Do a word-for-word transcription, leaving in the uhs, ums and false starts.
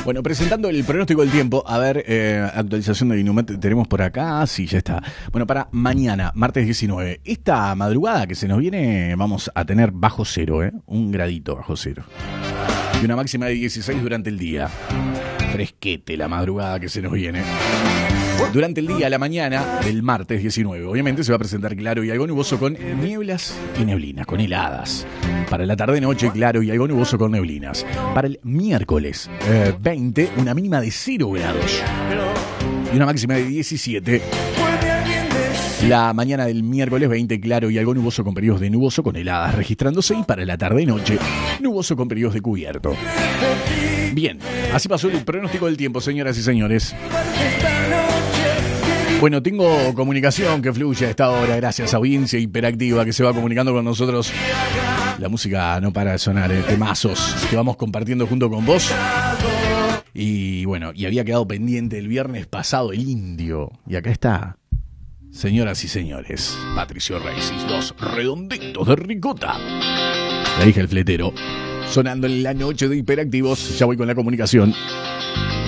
Bueno, presentando el pronóstico del tiempo, a ver, eh, actualización de Inumet tenemos por acá, sí, ya está. Bueno, para mañana, martes diecinueve, esta madrugada que se nos viene, vamos a tener bajo cero, ¿eh? Un gradito bajo cero. Y una máxima de dieciséis durante el día. Fresquete la madrugada que se nos viene. Durante el día, a la mañana del martes diecinueve, obviamente se va a presentar claro y algo nuboso con nieblas y neblinas, con heladas. Para la tarde-noche, claro y algo nuboso con neblinas. Para el miércoles eh, veinte, una mínima de cero grados y una máxima de diecisiete. La mañana del miércoles veinte, claro y algo nuboso con periodos de nuboso con heladas registrándose. Y para la tarde-noche, nuboso con periodos de cubierto. Bien, así pasó el pronóstico del tiempo, señoras y señores. Bueno, tengo comunicación que fluye a esta hora, gracias a audiencia hiperactiva que se va comunicando con nosotros. La música no para de sonar, ¿eh? Temazos que vamos compartiendo junto con vos. Y bueno, y había quedado pendiente el viernes pasado el indio. Y acá está, señoras y señores, Patricio Reyes, los redonditos de ricota. La hija del fletero, sonando en la noche de hiperactivos. Ya voy con la comunicación.